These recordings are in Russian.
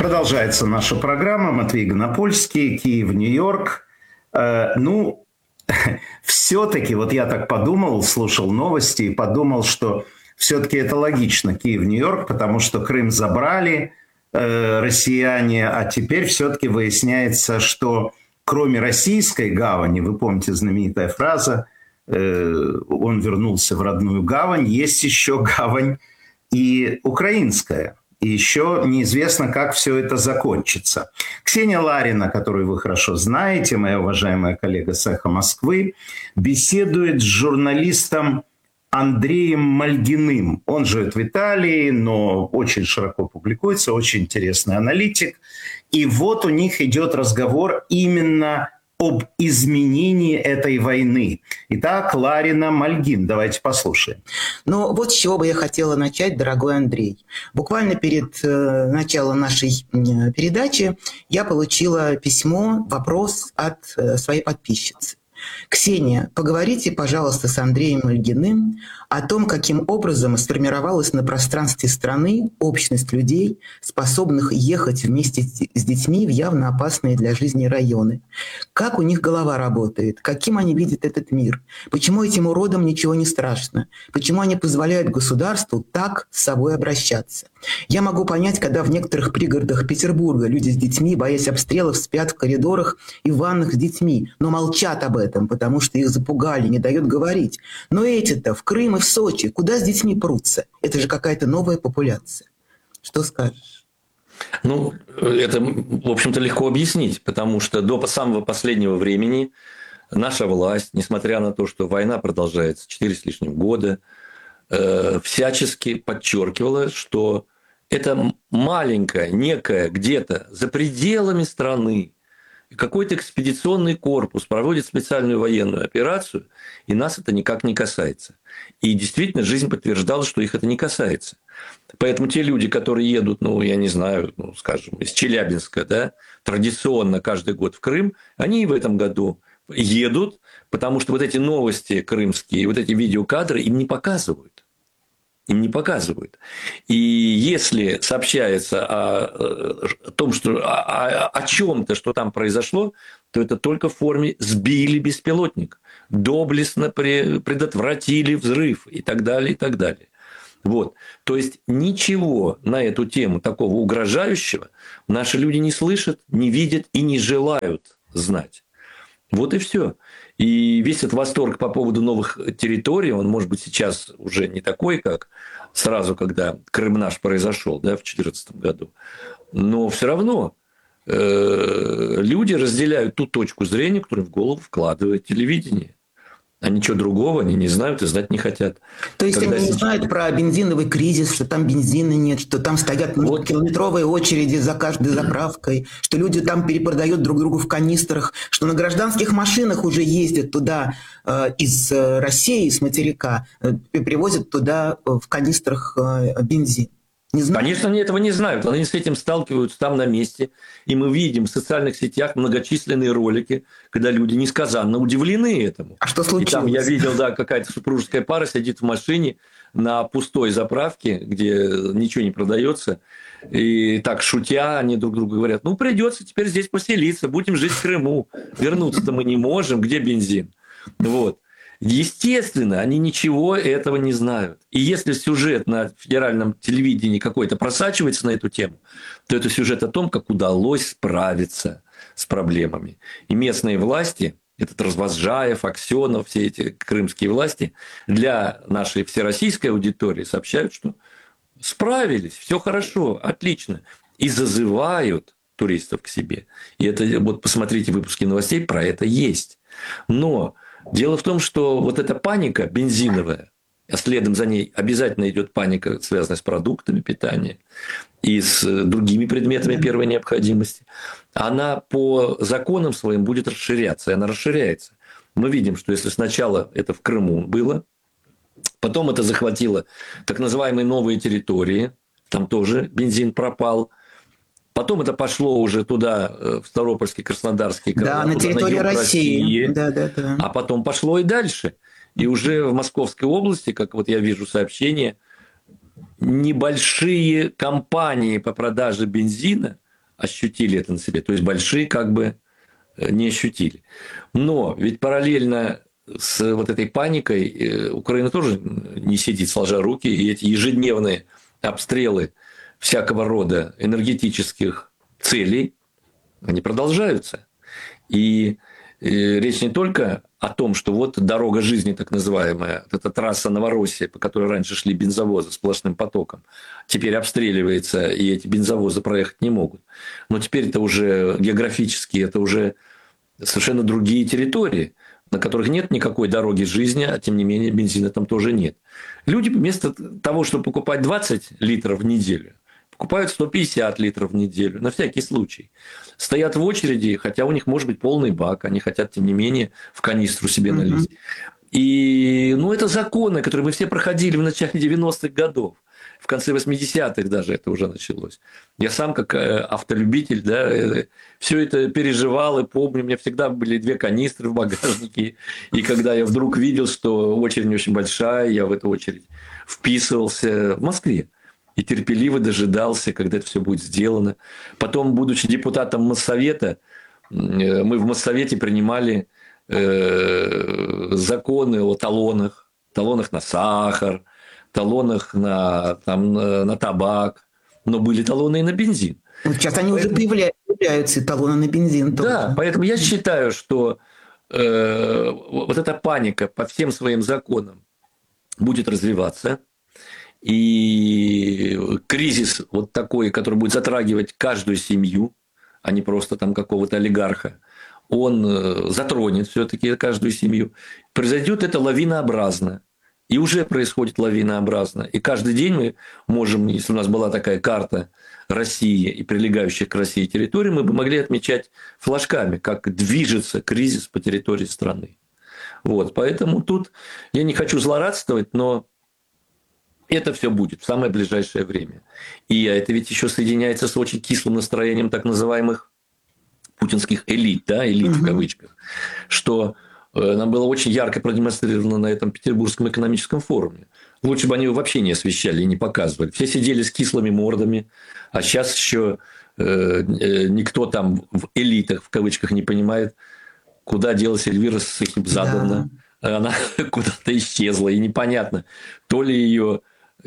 Продолжается наша программа. Матвей Гонопольский, Киев, Нью-Йорк. Все-таки, вот я так подумал, слушал новости и подумал, что все-таки это логично, Киев, Нью-Йорк, потому что Крым забрали россияне, а теперь все-таки выясняется, что кроме российской гавани, вы помните знаменитая фраза, он вернулся в родную гавань, есть еще гавань и украинская. И еще неизвестно, как все это закончится. Ксения Ларина, которую вы хорошо знаете, моя уважаемая коллега с «Эхо Москвы», беседует с журналистом Андреем Мальгиным. Он живет в Италии, но очень широко публикуется, очень интересный аналитик. И вот у них идет разговор именно об изменении этой войны. Итак, Ларина, Мальгин, давайте послушаем. Ну, вот с чего бы я хотела начать, дорогой Андрей. Буквально перед началом нашей передачи я получила письмо, вопрос от своей подписчицы. Ксения, поговорите, пожалуйста, с Андреем Мальгиным о том, каким образом сформировалась на пространстве страны общность людей, способных ехать вместе с детьми в явно опасные для жизни районы. Как у них голова работает, каким они видят этот мир, почему этим уродам ничего не страшно, почему они позволяют государству так с собой обращаться. Я могу понять, когда в некоторых пригородах Петербурга люди с детьми, боясь обстрелов, спят в коридорах и ваннах с детьми, но молчат об этом, потому что их запугали, не дают говорить. Но эти-то в Крым и в Сочи, куда с детьми прутся? Это же какая-то новая популяция. Что скажешь? Ну, это, в общем-то, легко объяснить, потому что до самого последнего времени наша власть, несмотря на то, что война продолжается 4 с лишним года, всячески подчеркивала, что это маленькая, некая где-то за пределами страны какой-то экспедиционный корпус проводит специальную военную операцию, и нас это никак не касается. И действительно, жизнь подтверждала, что их это не касается. Поэтому те люди, которые едут, я не знаю, скажем, из Челябинска, да, традиционно каждый год в Крым, они и в этом году едут, потому что вот эти новости крымские, вот эти видеокадры им не показывают. Им не показывают. И если сообщается о том, что о чем-то, что там произошло, то это только в форме «сбили беспилотник», доблестно предотвратили взрыв и так далее, и так далее. Вот. То есть ничего на эту тему такого угрожающего наши люди не слышат, не видят и не желают знать. Вот и все. И весь этот восторг по поводу новых территорий, он, может быть, сейчас уже не такой, как сразу, когда Крым наш произошел, да, в 2014 году. Но все равно люди разделяют ту точку зрения, которую в голову вкладывает телевидение. А ничего другого они не знают и знать не хотят. То есть они не знают про бензиновый кризис, что там бензина нет, что там стоят километровые очереди за каждой заправкой, что люди там перепродают друг другу в канистрах, что на гражданских машинах уже ездят туда из России, из материка, привозят туда в канистрах бензин. Не знаю. Конечно, они этого не знают. Они с этим сталкиваются там на месте. И мы видим в социальных сетях многочисленные ролики, когда люди несказанно удивлены этому. А что случилось? И там я видел, да, какая-то супружеская пара сидит в машине на пустой заправке, где ничего не продается. И так, шутя, они друг другу говорят, придется теперь здесь поселиться, будем жить в Крыму. Вернуться-то мы не можем, где бензин? Вот. Естественно, они ничего этого не знают. И если сюжет на федеральном телевидении какой-то просачивается на эту тему, то это сюжет о том, как удалось справиться с проблемами. И местные власти, этот Развозжаев, Аксенов, все эти крымские власти, для нашей всероссийской аудитории сообщают, что справились, все хорошо, отлично. И зазывают туристов к себе. И это, вот посмотрите выпуски новостей, про это есть. Но дело в том, что вот эта паника бензиновая, а следом за ней обязательно идет паника, связанная с продуктами питания и с другими предметами первой необходимости, она по законам своим будет расширяться, и она расширяется. Мы видим, что если сначала это в Крыму было, потом это захватило так называемые новые территории, там тоже бензин пропал. Потом это пошло уже туда, в Ставропольский, Краснодарский край. Да, на территории России. Да. А потом пошло и дальше. И уже в Московской области, как вот я вижу сообщения, небольшие компании по продаже бензина ощутили это на себе. То есть большие как бы не ощутили. Но ведь параллельно с вот этой паникой Украина тоже не сидит сложа руки, и эти ежедневные обстрелы всякого рода энергетических целей, они продолжаются. И речь не только о том, что вот дорога жизни, так называемая, эта трасса Новороссия, по которой раньше шли бензовозы сплошным потоком, теперь обстреливается, и эти бензовозы проехать не могут. Но теперь это уже географически, это уже совершенно другие территории, на которых нет никакой дороги жизни, а тем не менее бензина там тоже нет. Люди вместо того, чтобы покупать 20 литров в неделю, покупают 150 литров в неделю, на всякий случай. Стоят в очереди, хотя у них может быть полный бак, они хотят, тем не менее, в канистру себе налить. И, ну, это законы, которые мы все проходили в начале 90-х годов. В конце 80-х даже это уже началось. Я сам, как автолюбитель, да, все это переживал и помню. У меня всегда были 2 канистры в багажнике. И когда я вдруг видел, что очередь не очень большая, я в эту очередь вписывался в Москве. И терпеливо дожидался, когда это все будет сделано. Потом, будучи депутатом Моссовета, мы в Моссовете принимали законы о талонах на сахар, талонах на табак, но были талоны и на бензин. Сейчас они уже появляются, талоны на бензин тоже. Да, поэтому я считаю, что вот эта паника по всем своим законам будет развиваться, и кризис вот такой, который будет затрагивать каждую семью, а не просто там какого-то олигарха, он затронет все-таки каждую семью. Произойдет это лавинообразно. И уже происходит лавинообразно. И каждый день мы можем, если у нас была такая карта России и прилегающих к России территорий, мы бы могли отмечать флажками, как движется кризис по территории страны. Вот. Поэтому тут я не хочу злорадствовать, но это все будет в самое ближайшее время. И это ведь еще соединяется с очень кислым настроением так называемых путинских элит, да, элит в кавычках, что нам было очень ярко продемонстрировано на этом Петербургском экономическом форуме. Лучше бы они его вообще не освещали и не показывали. Все сидели с кислыми мордами, а сейчас еще никто там в элитах, в кавычках, не понимает, куда делась Эльвира Сахибзадовна. Да. Она куда-то исчезла, и непонятно, то ли у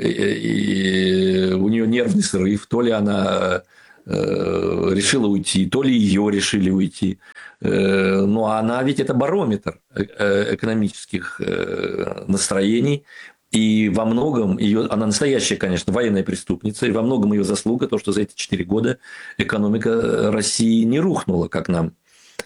нее нервный срыв, то ли она решила уйти, то ли ее решили уйти. Но она ведь это барометр экономических настроений. И во многом она настоящая, конечно, военная преступница, и во многом ее заслуга то, что за эти 4 года экономика России не рухнула, как нам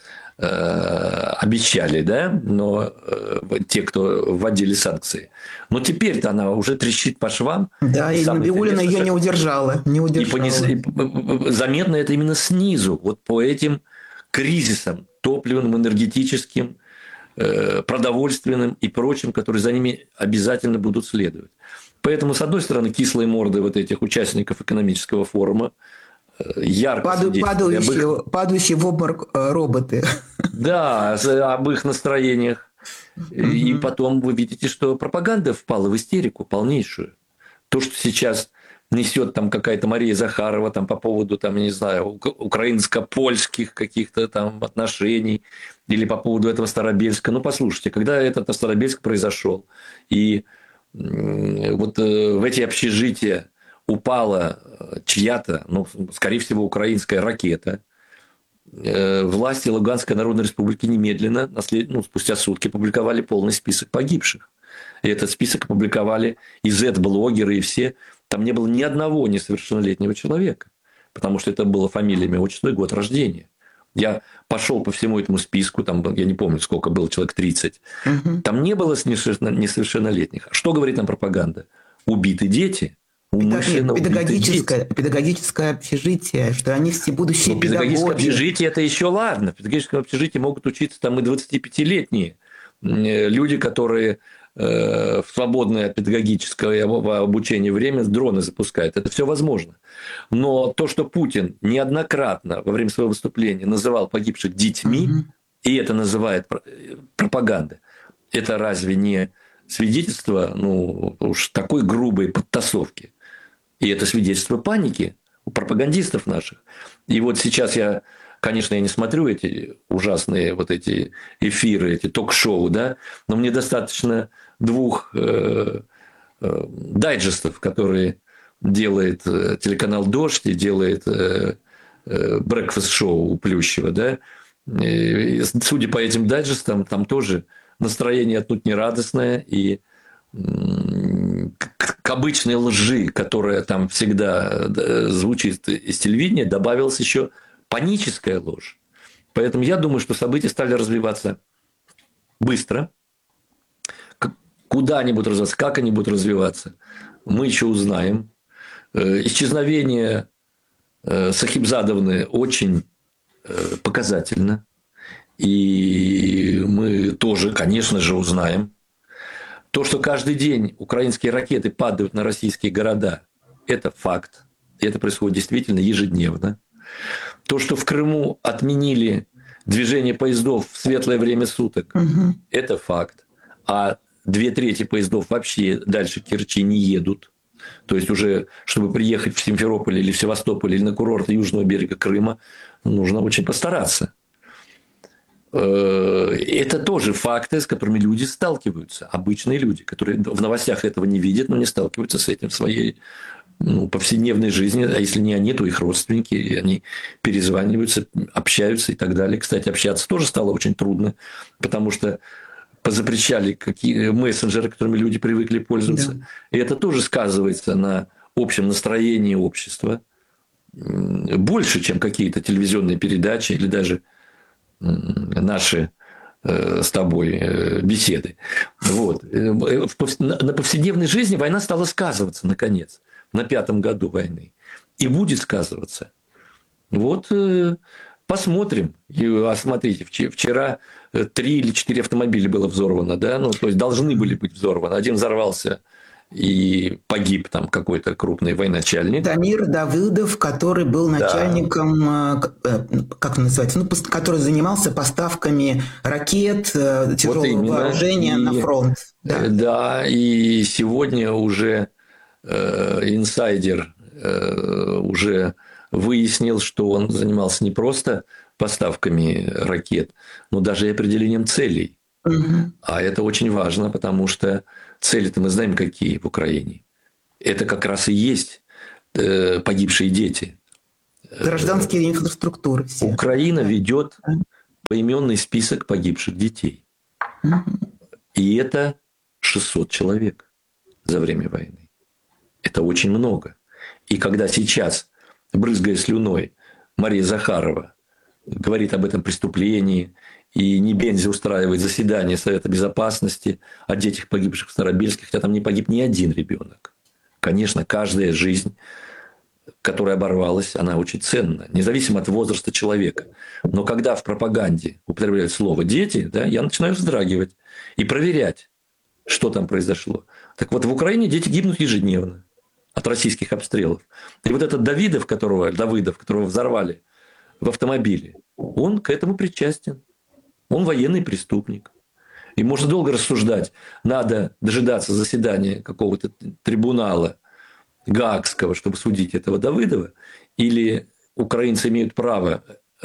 обещали, да, но те, кто вводили санкции. Но теперь-то она уже трещит по швам. Да, и Набиуллина ее не удержала. И заметно это именно снизу, вот по этим кризисам топливным, энергетическим, продовольственным и прочим, которые за ними обязательно будут следовать. Поэтому, с одной стороны, кислые морды вот этих участников экономического форума, ярко падающие в обморок роботы. Да, об их настроениях. И потом вы видите, что пропаганда впала в истерику полнейшую. То, что сейчас несет там какая-то Мария Захарова там, по поводу, там, я не знаю, украинско-польских каких-то там отношений, или по поводу этого Старобельска. Ну, послушайте, когда этот Старобельск произошел, и вот в эти общежития упала чья-то, ну, скорее всего, украинская ракета, власти Луганской Народной Республики немедленно, спустя сутки, публиковали полный список погибших. И этот список опубликовали и Z-блогеры, и все. Там не было ни одного несовершеннолетнего человека, потому что это было фамилия, имя, отчество и год рождения. Я пошел по всему этому списку, там, я не помню, сколько было, человек 30. Там не было несовершеннолетних. Что говорит нам пропаганда? Убиты дети. Педагогическое общежитие, что они все будущие педагоги. Педагогическое общежитие – это еще ладно. В педагогическом общежитии могут учиться там и 25-летние люди, которые в свободное от педагогического обучения время дроны запускают. Это все возможно. Но то, что Путин неоднократно во время своего выступления называл погибших детьми, и это называет пропаганда, это разве не свидетельство уж такой грубой подтасовки? И это свидетельство паники у пропагандистов наших. И вот сейчас конечно, я не смотрю эти ужасные вот эти эфиры, эти ток-шоу, да, но мне достаточно 2 дайджестов, которые делает телеканал «Дождь» и делает брекфаст-шоу у Плющева, да. И, судя по этим дайджестам, там тоже настроение отнюдь не радостное, и к обычной лжи, которая там всегда звучит из телевидения, добавилась еще паническая ложь. Поэтому я думаю, что события стали развиваться быстро. Куда они будут развиваться, как они будут развиваться, мы еще узнаем. Исчезновение Сахибзадовны очень показательно. И мы тоже, конечно же, узнаем. То, что каждый день украинские ракеты падают на российские города, это факт. И это происходит действительно ежедневно. То, что в Крыму отменили движение поездов в светлое время суток, это факт. А 2/3 поездов вообще дальше Керчи не едут. То есть, уже, чтобы приехать в Симферополь или в Севастополь или на курорты южного берега Крыма, нужно очень постараться. Это тоже факты, с которыми люди сталкиваются. Обычные люди, которые в новостях этого не видят, но не сталкиваются с этим в своей повседневной жизни. А если не они, то их родственники. И они перезваниваются, общаются и так далее. Кстати, общаться тоже стало очень трудно, потому что позапрещали какие мессенджеры, которыми люди привыкли пользоваться. Да. И это тоже сказывается на общем настроении общества. Больше, чем какие-то телевизионные передачи или даже наши с тобой беседы. Вот. На повседневной жизни война стала сказываться, наконец, на 5-м году войны. И будет сказываться. Вот посмотрим. Смотрите, вчера 3 или 4 автомобиля было взорвано, да? Ну, то есть, должны были быть взорваны. Один взорвался и погиб там какой-то крупный военачальник. Дамир Давыдов, который был начальником, как называется, который занимался поставками ракет, тяжелого вооружения на фронт. Да, и сегодня уже инсайдер уже выяснил, что он занимался не просто поставками ракет, но даже и определением целей. А это очень важно, потому что цели-то мы знаем, какие в Украине. Это как раз и есть погибшие дети. Гражданские инфраструктуры. Все. Украина ведет поименный список погибших детей. И это 600 человек за время войны. Это очень много. И когда сейчас, брызгая слюной, Мария Захарова говорит об этом преступлении, и Небензи устраивает заседание Совета Безопасности о детях, погибших в Старобельске, хотя там не погиб ни один ребенок. Конечно, каждая жизнь, которая оборвалась, она очень ценна, независимо от возраста человека. Но когда в пропаганде употребляют слово «дети», да, я начинаю вздрагивать и проверять, что там произошло. Так вот, в Украине дети гибнут ежедневно от российских обстрелов. И вот этот Давыдов, которого взорвали в автомобиле, он к этому причастен. Он военный преступник. И можно долго рассуждать. Надо дожидаться заседания какого-то трибунала гаагского, чтобы судить этого Давыдова. Или украинцы имеют право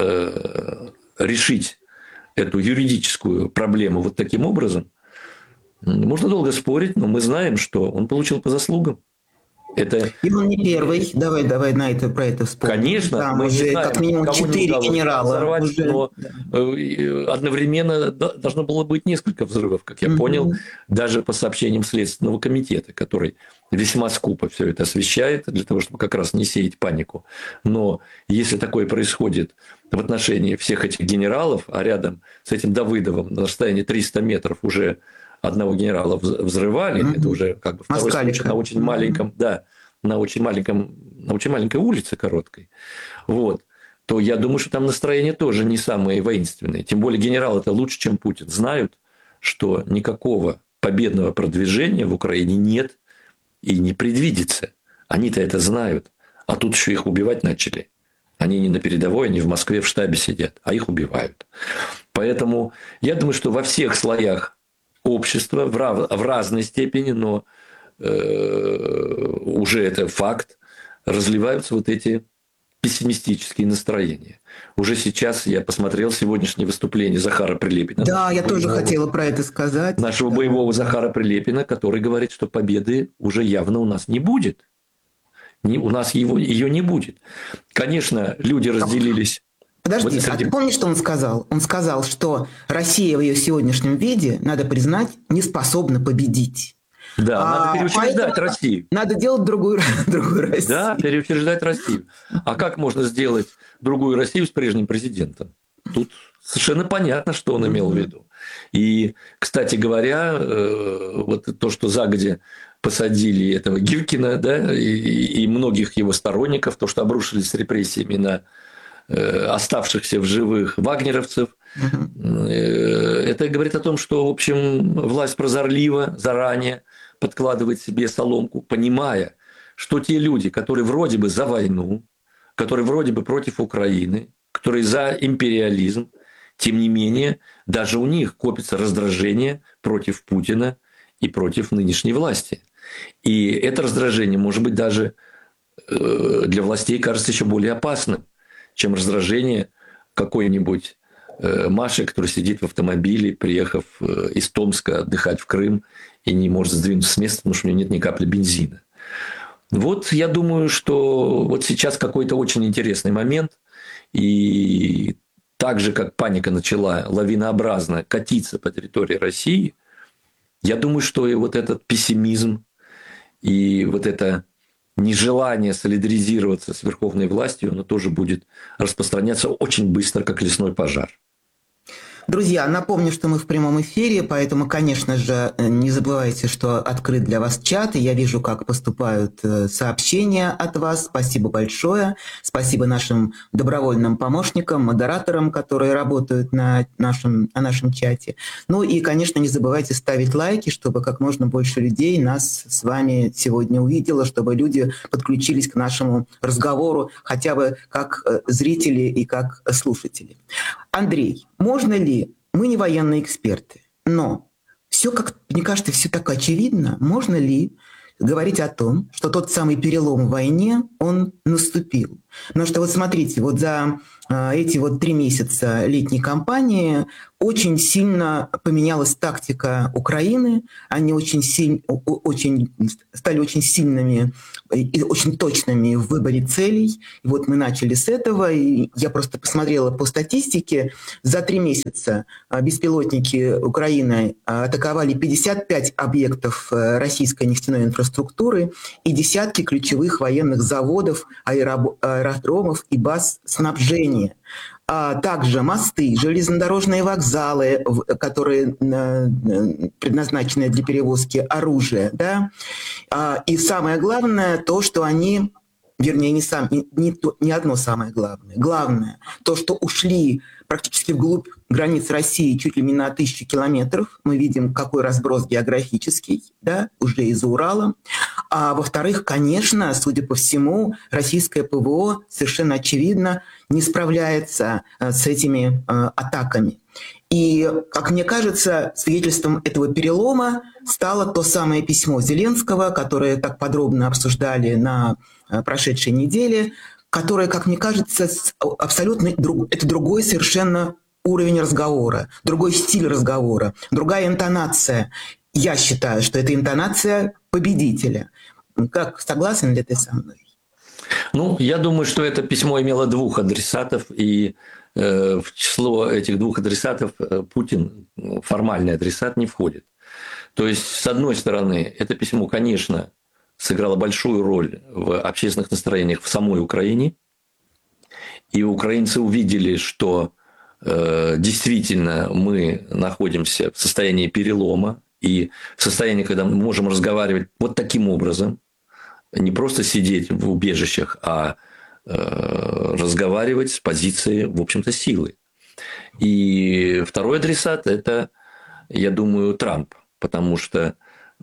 решить эту юридическую проблему вот таким образом. Можно долго спорить, но мы знаем, что он получил по заслугам. И он не первый. Давай про это вспомним. Конечно, там мы уже знаем, как минимум 4 генерала. Взорвать, уже... Но одновременно должно было быть несколько взрывов, как я понял, даже по сообщениям Следственного комитета, который весьма скупо все это освещает, для того, чтобы как раз не сеять панику. Но если такое происходит в отношении всех этих генералов, а рядом с этим Давыдовым на расстоянии 300 метров уже одного генерала взрывали, это уже как бы второй случай на очень маленьком, на очень маленькой улице короткой, вот, то я думаю, что там настроение тоже не самые воинственные. Тем более генералы-то лучше, чем Путин, знают, что никакого победного продвижения в Украине нет и не предвидится. Они-то это знают, а тут еще их убивать начали. Они не на передовой, они в Москве в штабе сидят, а их убивают. Поэтому я думаю, что во всех слоях общества в разной степени, но уже это факт, разливаются вот эти пессимистические настроения. Уже сейчас я посмотрел сегодняшнее выступление Захара Прилепина. Да, я тоже хотела про это сказать. Нашего Да. боевого Захара Прилепина, который говорит, что победы уже явно у нас не будет. У нас ее не будет. Конечно, люди разделились. Подожди, Вот а ты помнишь, что он сказал? Он сказал, что Россия в ее сегодняшнем виде, надо признать, не способна победить. Да, надо переучреждать поэтому Россию. Надо делать другую Россию. Да, переучреждать Россию. А как можно сделать другую Россию с прежним президентом? Тут совершенно понятно, что он имел в виду. И, кстати говоря, вот то, что загодя посадили этого Гиркина, да, и многих его сторонников, то, что обрушились с репрессиями на оставшихся в живых вагнеровцев, это говорит о том, что, в общем, власть прозорлива заранее подкладывает себе соломку, понимая, что те люди, которые вроде бы за войну, которые вроде бы против Украины, которые за империализм, тем не менее, даже у них копится раздражение против Путина и против нынешней власти. И это раздражение, может быть, даже для властей кажется еще более опасным, чем раздражение какой-нибудь Маши, которая сидит в автомобиле, приехав из Томска отдыхать в Крым и не может сдвинуться с места, потому что у нее нет ни капли бензина. Вот я думаю, что вот сейчас какой-то очень интересный момент. И так же, как паника начала лавинообразно катиться по территории России, я думаю, что и вот этот пессимизм, и вот это нежелание солидаризироваться с верховной властью, оно тоже будет распространяться очень быстро, как лесной пожар. Друзья, напомню, что мы в прямом эфире, поэтому, конечно же, не забывайте, что открыт для вас чат, и я вижу, как поступают сообщения от вас. Спасибо большое. Спасибо нашим добровольным помощникам, модераторам, которые работают на нашем чате. Ну и, конечно, не забывайте ставить лайки, чтобы как можно больше людей нас с вами сегодня увидело, чтобы люди подключились к нашему разговору хотя бы как зрители и как слушатели. Андрей, можно ли, мы не военные эксперты, но все, как мне кажется, все так очевидно, можно ли говорить о том, что тот самый перелом в войне, он наступил? Потому что вот смотрите, вот за эти вот 3 месяца летней кампании очень сильно поменялась тактика Украины, они стали очень сильными и очень точными в выборе целей. И вот мы начали с этого, и я просто посмотрела по статистике, за 3 месяца беспилотники Украины атаковали 55 объектов российской нефтяной инфраструктуры и десятки ключевых военных заводов, аэродромов и баз снабжения. А также мосты, железнодорожные вокзалы, которые предназначены для перевозки оружия. Да? И самое главное, то, что они, вернее, не одно самое главное. Главное, то, что ушли практически вглубь границ России чуть ли не на 1000 километров. Мы видим, какой разброс географический, да, уже из-за Урала. А во-вторых, конечно, судя по всему, российское ПВО совершенно очевидно не справляется с этими атаками. И, как мне кажется, свидетельством этого перелома стало то самое письмо Зеленского, которое так подробно обсуждали на прошедшей неделе, которое, как мне кажется, абсолютно это другой совершенно уровень разговора, другой стиль разговора, другая интонация. Я считаю, что это интонация победителя. Как, согласен ли ты со мной? Ну, я думаю, что это письмо имело 2 адресатов, и в число этих 2 адресатов Путин, формальный адресат, не входит. То есть, с одной стороны, это письмо, конечно, сыграло большую роль в общественных настроениях в самой Украине, и украинцы увидели, что действительно мы находимся в состоянии перелома, и в состоянии, когда мы можем разговаривать вот таким образом, не просто сидеть в убежищах, а разговаривать с позиции, в общем-то, силы. И второй адресат – это, я думаю, Трамп. Потому что,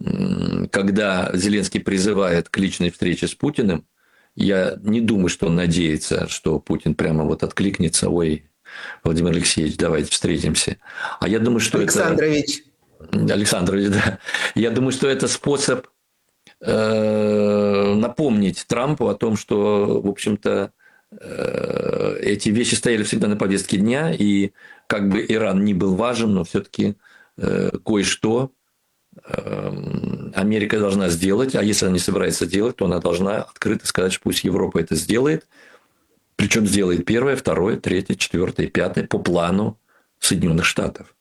когда Зеленский призывает к личной встрече с Путиным, я не думаю, что он надеется, что Путин прямо вот откликнется: ой, Владимир Алексеевич, давайте встретимся. А я думаю, что Александрович, да. Я думаю, что это способ напомнить Трампу о том, что, в общем-то, эти вещи стояли всегда на повестке дня, и как бы Иран не был важен, но все-таки кое-что Америка должна сделать, а если она не собирается делать, то она должна открыто сказать, что пусть Европа это сделает, причем сделает первое, второе, третье, четвертое, пятое по плану Соединенных Штатов.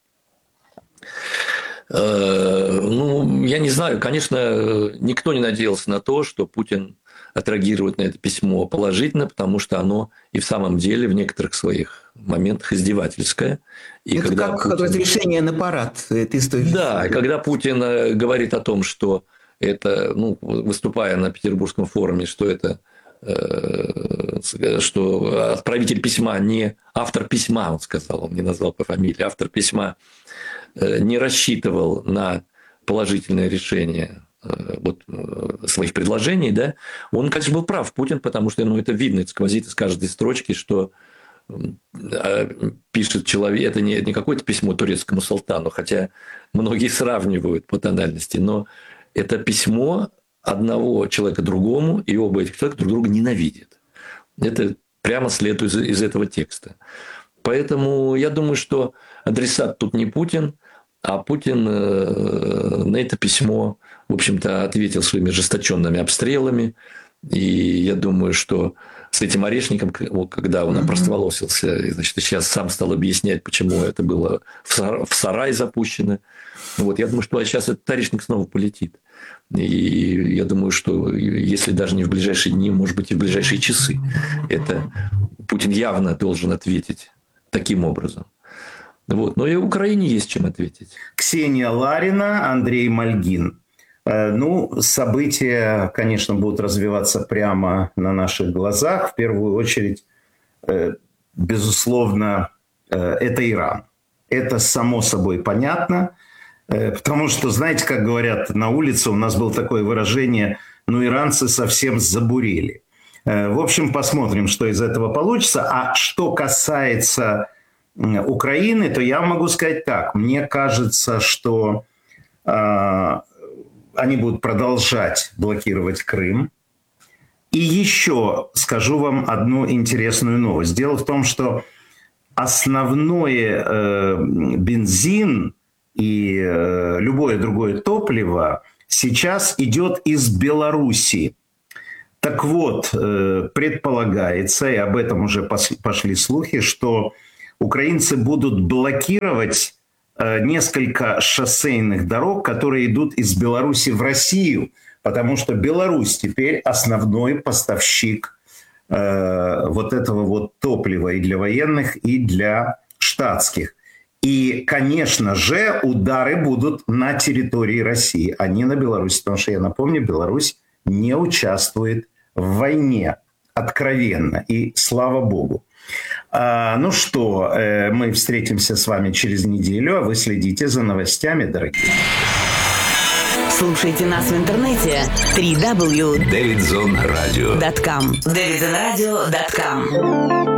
Ну, я не знаю, конечно, никто не надеялся на то, что Путин отреагирует на это письмо положительно, потому что оно и в самом деле в некоторых своих моментах издевательское. И это когда как Путин... разрешение на парад. Ты стоишь... Да, и когда Путин говорит о том, что это, ну, выступая на Петербургском форуме, что это, что отправитель письма не автор письма, он сказал, он не назвал по фамилии, автор письма не рассчитывал на положительное решение вот, своих предложений, да, он, конечно, был прав, Путин, потому что, ну, это видно, это сквозит из каждой строчки, что пишет человек, это не какое-то письмо турецкому султану, хотя многие сравнивают по тональности, но это письмо одного человека другому, и оба этих человека друг друга ненавидят. Это прямо следует из этого текста. Поэтому я думаю, что адресат тут не Путин, а Путин на это письмо, в общем-то, ответил своими ожесточенными обстрелами. И я думаю, что с этим Орешником, когда он опростоволосился, и, значит, сейчас сам стал объяснять, почему это было в сарай запущено. Вот, я думаю, что сейчас этот Орешник снова полетит. И я думаю, что если даже не в ближайшие дни, может быть, и в ближайшие часы, это Путин явно должен ответить таким образом. Вот. Но и Украине есть чем ответить. Ксения Ларина, Андрей Мальгин. Ну, события, конечно, будут развиваться прямо на наших глазах. В первую очередь, безусловно, это Иран. Это само собой понятно. Потому что, знаете, как говорят на улице, у нас было такое выражение, ну, иранцы совсем забурели. В общем, посмотрим, что из этого получится. А что касается Украины, то я могу сказать так. Мне кажется, что они будут продолжать блокировать Крым. И еще скажу вам одну интересную новость. Дело в том, что основное бензин и любое другое топливо сейчас идет из Белоруссии. Так вот, предполагается, и об этом уже пошли слухи, что украинцы будут блокировать несколько шоссейных дорог, которые идут из Беларуси в Россию, потому что Беларусь теперь основной поставщик вот этого вот топлива и для военных, и для штатских. И, конечно же, удары будут на территории России, а не на Беларуси, потому что, я напомню, Беларусь не участвует в войне откровенно, и слава богу. Ну что, мы встретимся с вами через неделю, а вы следите за новостями, дорогие. Слушайте нас в интернете www.davidzonradio.com davidzonradio.com.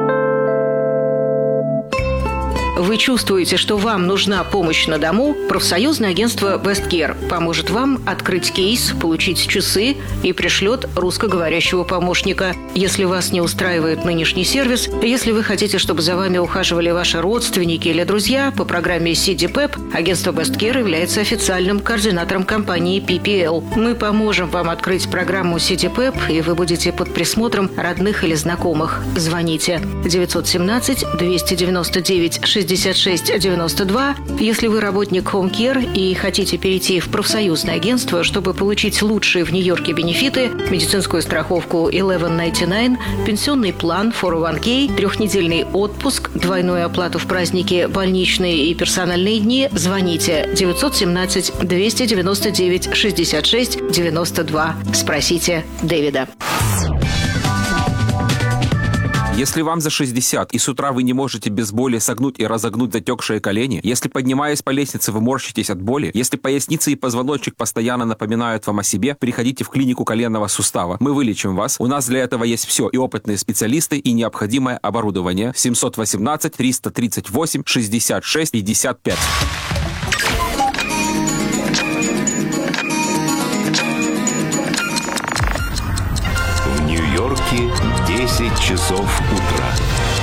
Вы чувствуете, что вам нужна помощь на дому? Профсоюзное агентство Westcare поможет вам открыть кейс, получить часы и пришлет русскоговорящего помощника. Если вас не устраивает нынешний сервис, если вы хотите, чтобы за вами ухаживали ваши родственники или друзья, по программе CDPEP агентство Westcare является официальным координатором компании PPL. Мы поможем вам открыть программу CDPEP, и вы будете под присмотром родных или знакомых. Звоните 917-299-6692. Если вы работник Home Care и хотите перейти в профсоюзное агентство, чтобы получить лучшие в Нью-Йорке бенефиты, медицинскую страховку 1199, пенсионный план 401k, 3-недельный отпуск, двойную оплату в праздники, больничные и персональные дни, звоните 917-299-6692. Спросите Дэвида. Если вам за 60 и с утра вы не можете без боли согнуть и разогнуть затекшие колени, если, поднимаясь по лестнице, вы морщитесь от боли, если поясница и позвоночник постоянно напоминают вам о себе, приходите в клинику коленного сустава. Мы вылечим вас. У нас для этого есть все: и опытные специалисты, и необходимое оборудование. 718-338-66-55. В Нью-Йорке 10 10 часов утра.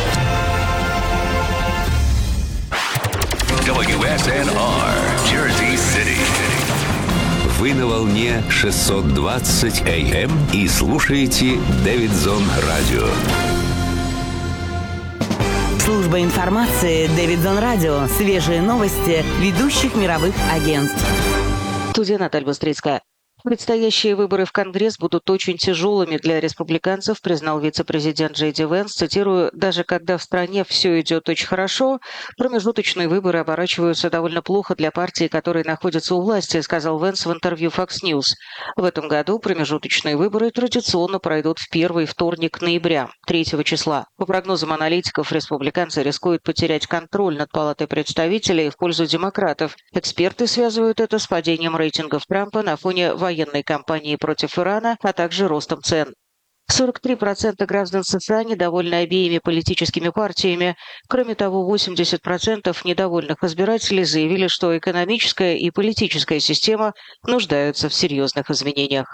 WSNR, Jersey City. Вы на волне 620 AM и слушаете Дэвидсон Радио. Служба информации Дэвидсон Радио. Свежие новости ведущих мировых агентств. Студия Наталья Быстрицкая. Предстоящие выборы в Конгресс будут очень тяжелыми для республиканцев, признал вице-президент Джей Ди Венс. Цитирую: «Даже когда в стране все идет очень хорошо, промежуточные выборы оборачиваются довольно плохо для партии, которая находится у власти», сказал Венс в интервью Fox News. В этом году промежуточные выборы традиционно пройдут в первый вторник ноября, 3 числа. По прогнозам аналитиков, республиканцы рискуют потерять контроль над Палатой представителей в пользу демократов. Эксперты связывают это с падением рейтингов Трампа на фоне военной кампании против Ирана, а также ростом цен. 43% граждан США недовольны обеими политическими партиями. Кроме того, 80% недовольных избирателей заявили, что экономическая и политическая система нуждаются в серьезных изменениях.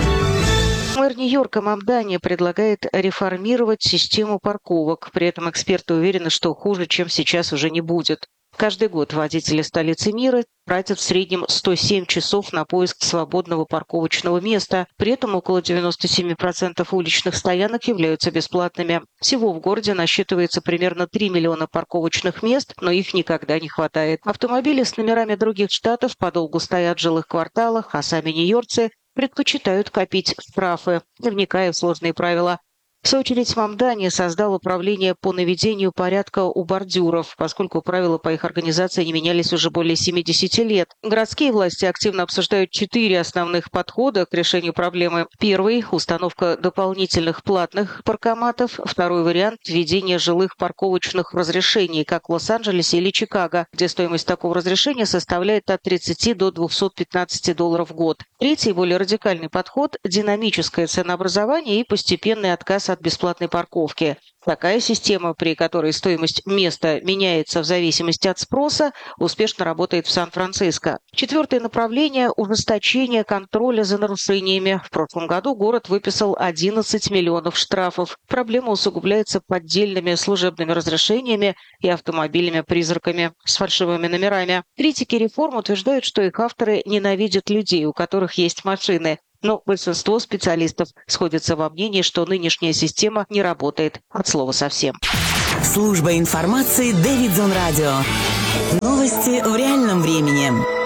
Мэр Нью-Йорка Мамдани предлагает реформировать систему парковок. При этом эксперты уверены, что хуже, чем сейчас, уже не будет. Каждый год водители столицы мира тратят в среднем 107 часов на поиск свободного парковочного места. При этом около 97% уличных стоянок являются бесплатными. Всего в городе насчитывается примерно 3 миллиона парковочных мест, но их никогда не хватает. Автомобили с номерами других штатов подолгу стоят в жилых кварталах, а сами нью-йоркцы предпочитают копить штрафы, не вникая в сложные правила. В свою очередь, Мамдани создал управление по наведению порядка у бордюров, поскольку правила по их организации не менялись уже более 70 лет. Городские власти активно обсуждают 4 основных подхода к решению проблемы. Первый – установка дополнительных платных паркоматов. Второй вариант – введение жилых парковочных разрешений, как в Лос-Анджелесе или Чикаго, где стоимость такого разрешения составляет от $30 до $215 в год. Третий, более радикальный подход – динамическое ценообразование и постепенный отказ от бесплатной парковки. Такая система, при которой стоимость места меняется в зависимости от спроса, успешно работает в Сан-Франциско. Четвертое направление – ужесточение контроля за нарушениями. В прошлом году город выписал 11 миллионов штрафов. Проблема усугубляется поддельными служебными разрешениями и автомобилями-призраками с фальшивыми номерами. Критики реформ утверждают, что их авторы ненавидят людей, у которых есть машины. Но большинство специалистов сходятся во мнении, что нынешняя система не работает от слова совсем. Служба информации Дэвидсон Радио. Новости в реальном времени.